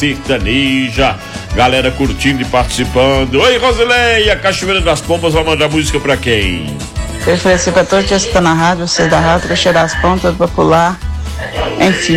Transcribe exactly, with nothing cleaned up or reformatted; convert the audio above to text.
sertaneja. Galera curtindo e participando. Oi, Rosileia, Cachoeira das Pompas vai mandar música pra quem? Eu ofereci pra todos que estão na rádio, vocês da rádio, Cachoeira das Pompas, Popular, enfim.